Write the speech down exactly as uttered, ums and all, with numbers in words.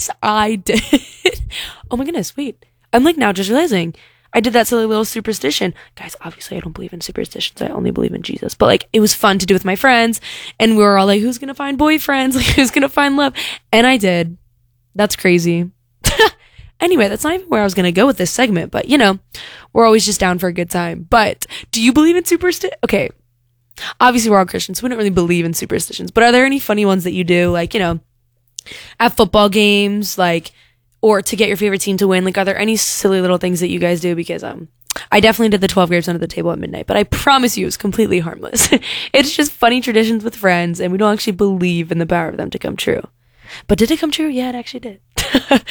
Yes, I did. Oh my goodness, wait. I'm like now just realizing I did that silly little superstition. Guys, obviously I don't believe in superstitions. I only believe in Jesus. But like it was fun to do with my friends. And we were all like, who's going to find boyfriends? Like who's going to find love? And I did. That's crazy. Anyway, that's not even where I was going to go with this segment. But you know, we're always just down for a good time. But do you believe in superstition? Okay. Obviously we're all Christians, so we don't really believe in superstitions. But are there any funny ones that you do? Like, you know, at football games, like, or to get your favorite team to win? Like, are there any silly little things that you guys do? Because um, I definitely did the twelve grapes under the table at midnight, but I promise you it's completely harmless. It's just funny traditions with friends, and we don't actually believe in the power of them to come true. But did it come true? Yeah, it actually did.